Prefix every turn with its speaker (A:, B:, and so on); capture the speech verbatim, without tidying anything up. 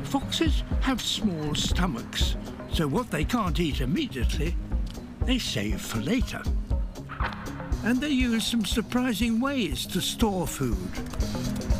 A: Foxes have small stomachs, so what they can't eat immediately, they save for later. And they use some surprising ways to store food.